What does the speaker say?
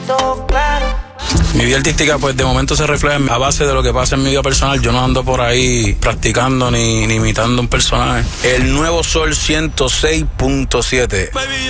siento claro. Mi vida artística pues de momento se refleja a base de lo que pasa en mi vida personal. Yo no ando por ahí practicando ni imitando un personaje. El Nuevo Sol 106.7.